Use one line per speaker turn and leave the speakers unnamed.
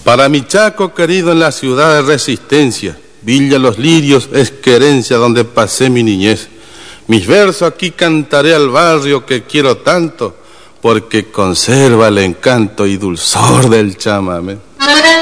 Para mi Chaco querido en la ciudad de Resistencia, Villa Los Lirios es querencia donde pasé mi niñez. Mis versos aquí cantaré al barrio que quiero tanto, porque conserva el encanto y dulzor del chamamé.